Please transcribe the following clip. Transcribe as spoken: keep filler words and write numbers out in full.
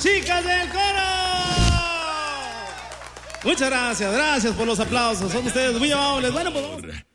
chicas del coro. Muchas gracias, gracias por los aplausos. Son ustedes muy amables. Bueno, pues vamos.